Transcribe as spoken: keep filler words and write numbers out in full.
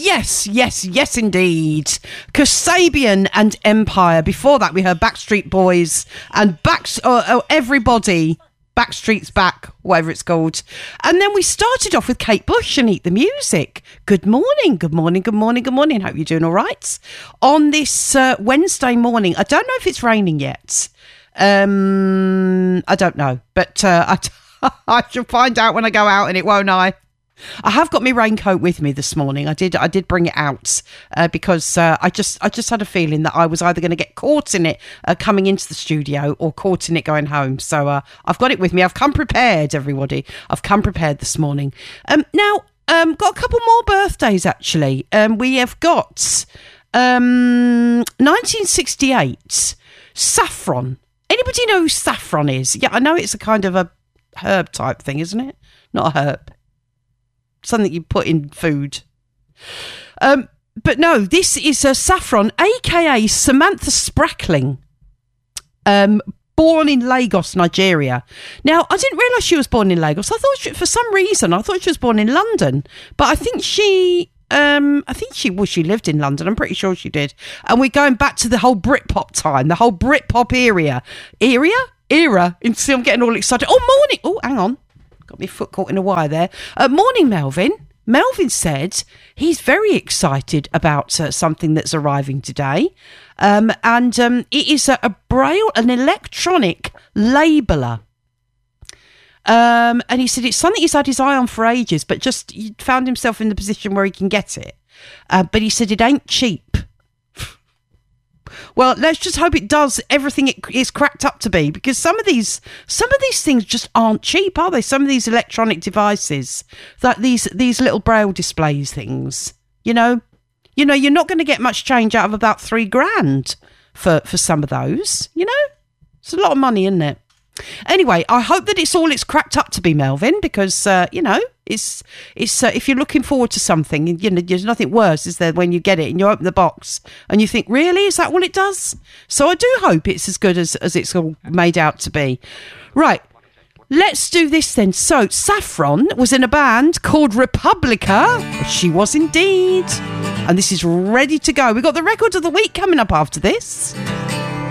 yes, yes, yes, indeed. Kasabian and Empire. Before that, we heard Backstreet Boys and back, oh, oh, Everybody. Backstreet's Back, whatever it's called. And then we started off with Kate Bush and Eat the Music. Good morning, good morning, good morning, good morning. Hope you're doing all right. On this uh, Wednesday morning, I don't know if it's raining yet. Um, I don't know, but uh, I, I shall find out when I go out in it, won't I? I have got my raincoat with me this morning. I did. I did bring it out uh, because uh, I just, I just had a feeling that I was either going to get caught in it uh, coming into the studio or caught in it going home. So uh, I've got it with me. I've come prepared, everybody. I've come prepared this morning. Um, now, um, got a couple more birthdays actually. Um, we have got um, nineteen sixty-eight saffron. Anybody know who saffron is? Yeah, I know it's a kind of a herb type thing, isn't it? Not a herb. Something you put in food. Um, but no, this is uh, Saffron, a k a. Samantha Sprackling, um, born in Lagos, Nigeria. Now, I didn't realise she was born in Lagos. I thought, she, for some reason, I thought she was born in London. But I think she... Um, I think she well, she lived in London. I'm pretty sure she did. And we're going back to the whole Britpop time, the whole Britpop area. Area? Era? See, I'm getting all excited. Oh, morning. Oh, hang on. Got my foot caught in a wire there. Uh, morning, Melvin. Melvin said he's very excited about uh, something that's arriving today. Um, and um, it is a, a braille, an electronic labeller. Um, and he said it's something he's had his eye on for ages, but just he found himself in the position where he can get it. Uh, but he said it ain't cheap. Well, let's just hope it does everything it is cracked up to be, because some of these some of these things just aren't cheap, are they? Some of these electronic devices, like these these little braille displays things, you know, you know, you're not going to get much change out of about three grand for for some of those. You know, it's a lot of money, isn't it? Anyway, I hope that it's all it's cracked up to be, Melvin, because uh, you know it's it's uh, if you're looking forward to something, you know, there's nothing worse, is there, when you get it and you open the box and you think, really, is that all it does? So I do hope it's as good as as it's all made out to be. Right, let's do this then. So Saffron was in a band called Republica. She was indeed, and this is ready to go. We've got the record of the week coming up after this.